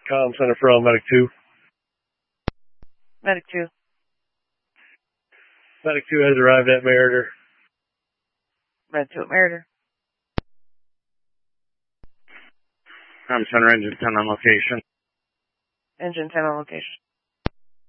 Comm Center for all, Medic 2. Medic 2. Medic 2 has arrived at Meritor. Med 2 at Meritor. Comm Center, Engine 10 on location. Engine 10 on location.